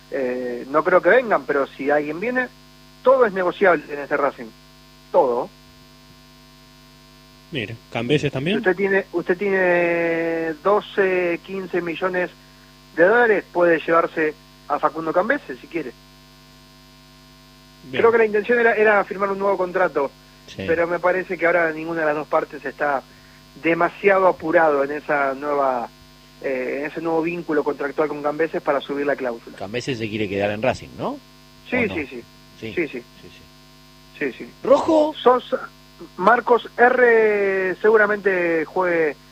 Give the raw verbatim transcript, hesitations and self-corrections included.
Eh, no creo que vengan, pero si alguien viene, todo es negociable en este Racing. Todo. Mira, ¿Cambeses también? Si usted tiene, usted tiene doce, quince millones de dólares, puede llevarse a Facundo Cambeses si quiere. Bien. Creo que la intención era, era firmar un nuevo contrato, Sí. pero me parece que ahora ninguna de las dos partes está demasiado apurado en esa nueva, eh, en ese nuevo vínculo contractual con Cambeses para subir la cláusula. Cambeses se quiere quedar en Racing, ¿no? Sí, ¿O no? sí, sí, Sí, sí, sí, sí, sí. sí, sí. ¿Rojo? Sosa, Marcos R. seguramente juegue